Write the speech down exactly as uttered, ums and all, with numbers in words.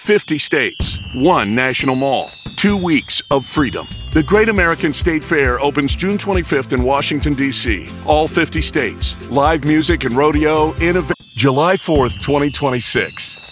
fifty states, one national mall, two weeks of freedom. The Great American State Fair opens June twenty-fifth in Washington, D C All fifty states. Live music and rodeo, innovation. July fourth, twenty twenty-six.